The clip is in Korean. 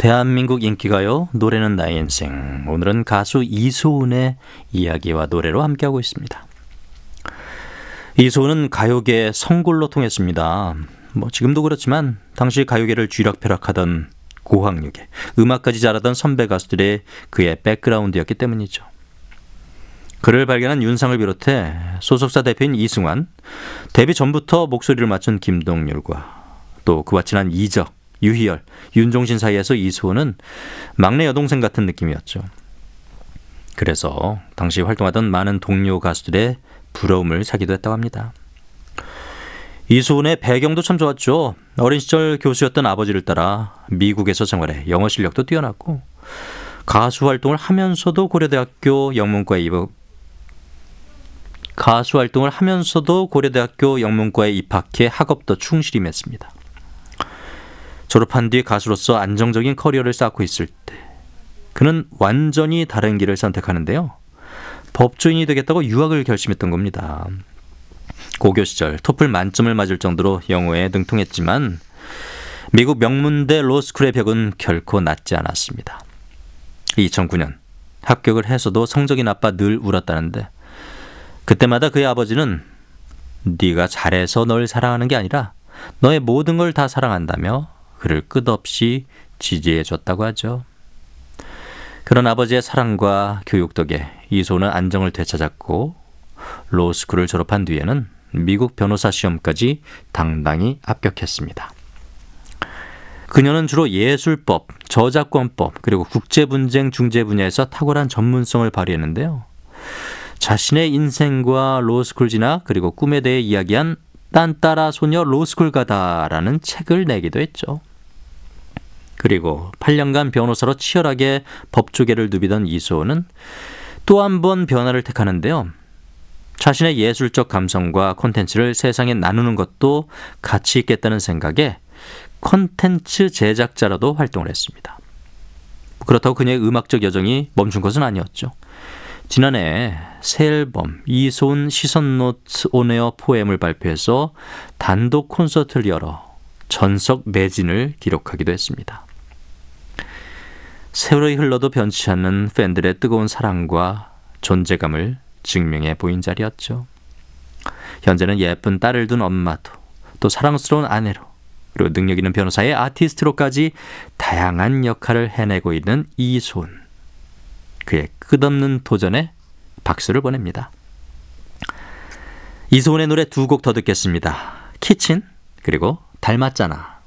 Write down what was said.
대한민국 인기가요, 노래는 나의 인생. 오늘은 가수 이소은의 이야기와 노래로 함께하고 있습니다. 이소은은 가요계의 성골로 통했습니다. 지금도 그렇지만 당시 가요계를 쥐락펴락하던 고학력에 음악까지 잘하던 선배 가수들의 그의 백그라운드였기 때문이죠. 그를 발견한 윤상을 비롯해 소속사 대표인 이승환, 데뷔 전부터 목소리를 맞춘 김동률과 또 그와 친한 이적, 유희열, 윤종신 사이에서 이소은은 막내 여동생 같은 느낌이었죠. 그래서 당시 활동하던 많은 동료 가수들의 부러움을 사기도 했다고 합니다. 이소은의 배경도 참 좋았죠. 어린 시절 교수였던 아버지를 따라 미국에서 생활해 영어 실력도 뛰어났고 가수 활동을 하면서도 고려대학교 영문과에 입학해 학업도 충실히 맺습니다. 졸업한 뒤 가수로서 안정적인 커리어를 쌓고 있을 때 그는 완전히 다른 길을 선택하는데요. 법조인이 되겠다고 유학을 결심했던 겁니다. 고교 시절 토플 만점을 맞을 정도로 영어에 능통했지만 미국 명문대 로스쿨의 벽은 결코 낮지 않았습니다. 2009년 합격을 해서도 성적이 나빠 늘 울었다는데 그때마다 그의 아버지는 네가 잘해서 널 사랑하는 게 아니라 너의 모든 걸 다 사랑한다며 그를 끝없이 지지해줬다고 하죠. 그런 아버지의 사랑과 교육 덕에 이소은은 안정을 되찾았고 로스쿨을 졸업한 뒤에는 미국 변호사 시험까지 당당히 합격했습니다. 그녀는 주로 예술법, 저작권법, 그리고 국제분쟁 중재 분야에서 탁월한 전문성을 발휘했는데요. 자신의 인생과 로스쿨 진학 그리고 꿈에 대해 이야기한 딴따라 소녀 로스쿨 가다라는 책을 내기도 했죠. 그리고 8년간 변호사로 치열하게 법조계를 누비던 이소은은 또 한 번 변화를 택하는데요. 자신의 예술적 감성과 콘텐츠를 세상에 나누는 것도 가치 있겠다는 생각에 콘텐츠 제작자로도 활동을 했습니다. 그렇다고 그녀의 음악적 여정이 멈춘 것은 아니었죠. 지난해 새 앨범 이소은 시선노트 온에어 포엠을 발표해서 단독 콘서트를 열어 전석 매진을 기록하기도 했습니다. 세월이 흘러도 변치 않는 팬들의 뜨거운 사랑과 존재감을 증명해 보인 자리였죠. 현재는 예쁜 딸을 둔 엄마도 또 사랑스러운 아내로 그리고 능력 있는 변호사의 아티스트로까지 다양한 역할을 해내고 있는 이소은. 그의 끝없는 도전에 박수를 보냅니다. 이소은의 노래 두 곡 더 듣겠습니다. 키친 그리고 닮았잖아.